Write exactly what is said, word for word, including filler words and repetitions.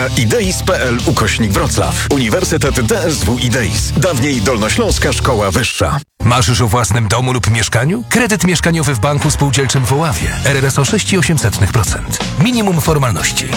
na ideis.pl ukośnik Wrocław. Uniwersytet D S W Ideis. Dawniej Dolnośląska Szkoła Wyższa. Marzysz o własnym domu lub mieszkaniu? Kredyt mieszkaniowy w Banku Spółdzielczym w Oławie. R R S o sześć przecinek osiem procent. Minimum formalności.